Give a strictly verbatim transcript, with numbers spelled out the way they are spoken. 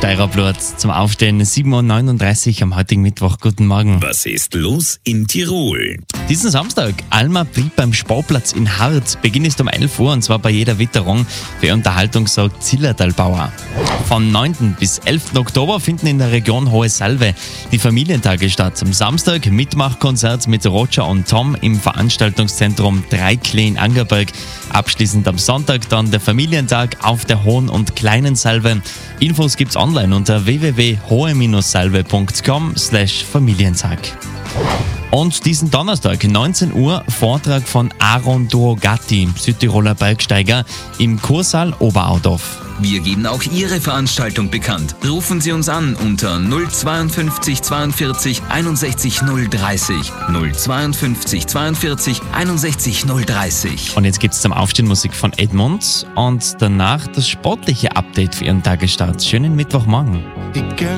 Steirer Blut. Zum Aufstehen sieben Uhr neununddreißig am heutigen Mittwoch. Guten Morgen. Was ist los in Tirol? Diesen Samstag, Alma Betrieb beim Sportplatz in Hart. Beginn ist um elf Uhr und zwar bei jeder Witterung. Für Unterhaltung sorgt Zillertalbauer. Vom neunten bis elften Oktober finden in der Region Hohe Salve die Familientage statt. Am Samstag Mitmachkonzert mit Roger und Tom im Veranstaltungszentrum Dreiklee in Angerberg. Abschließend am Sonntag dann der Familientag auf der Hohen und Kleinen Salve. Infos gibt's online unter w w w punkt hohe salve punkt com slash Familientag. Und diesen Donnerstag, neunzehn Uhr, Vortrag von Aaron Duogatti, Südtiroler Bergsteiger, im Kursaal Oberaudorf. Wir geben auch Ihre Veranstaltung bekannt. Rufen Sie uns an unter null zweiundfünfzig zweiundvierzig einundsechzig null dreißig. null zweiundfünfzig zweiundvierzig einundsechzig null dreißig. Und jetzt gibt's zum Aufstehen Musik von Edmund und danach das sportliche Update für Ihren Tagesstart. Schönen Mittwochmorgen.